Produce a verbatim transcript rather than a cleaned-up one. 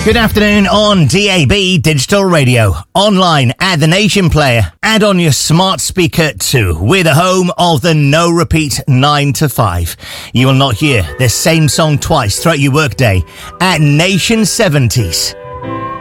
Good afternoon on D A B Digital Radio, online at The Nation Player, and on your smart speaker too. We're the home of the no repeat nine to five. You will not hear the same song twice throughout your workday at Nation seventies.